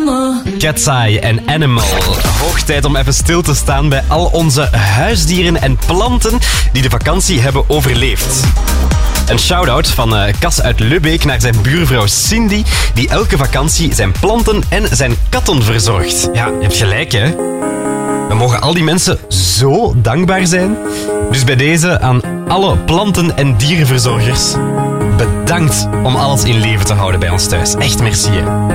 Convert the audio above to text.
Cat's Eye en Animal. Hoog tijd om even stil te staan bij al onze huisdieren en planten die de vakantie hebben overleefd. Een shout-out van Cas uit Lubbeek naar zijn buurvrouw Cindy, die elke vakantie zijn planten en zijn katten verzorgt. Ja, je hebt gelijk, hè? We mogen al die mensen zo dankbaar zijn. Dus bij deze aan alle planten- en dierenverzorgers, bedankt om alles in leven te houden bij ons thuis. Echt merci, hè.